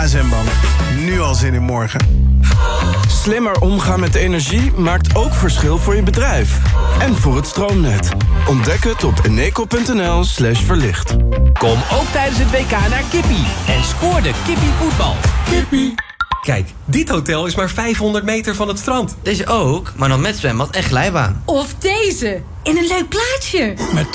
zwembad. Nu al zin in morgen. Slimmer omgaan met energie maakt ook verschil voor je bedrijf. En voor het stroomnet. Ontdek het op eneco.nl/verlicht. Kom ook tijdens het WK naar Kippie en scoor de Kippie voetbal. Kippie. Kijk, dit hotel is maar 500 meter van het strand. Deze ook, maar dan met zwembad en glijbaan. Of deze, in een leuk plaatsje. Met